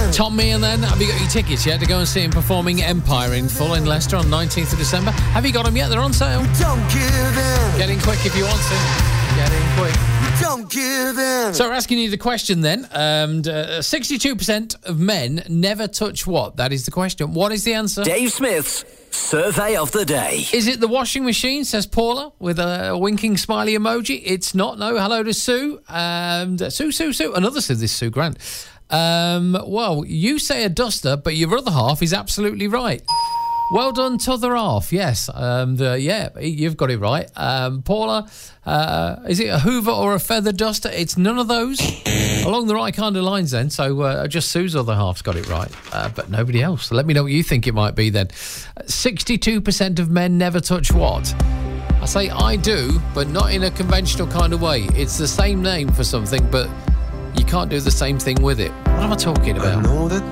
Tom Meehan then, have you got your tickets yet to go and see him performing Empire in full in Leicester on 19th of December? Have you got them yet? They're on sale. Don't give in. Get in quick if you want to. Get in quick. Don't give in. So we're asking you the question then. 62% of men never touch what? That is the question. What is the answer? Dave Smith's Survey of the Day. Is it the washing machine, says Paula, with a winking smiley emoji? It's not. No. Hello to Sue. And Sue. Another Sue, this Sue Grant. Well, you say a duster, but your other half is absolutely right. Well done, t'other half. Yes. Yeah, you've got it right. Paula, is it a Hoover or a feather duster? It's none of those. Along the right kind of lines then. So just Sue's other half's got it right, but nobody else. Let me know what you think it might be then. 62% of men never touch what? I say I do, but not in a conventional kind of way. It's the same name for something, but you can't do the same thing with it. What am I talking about? I know that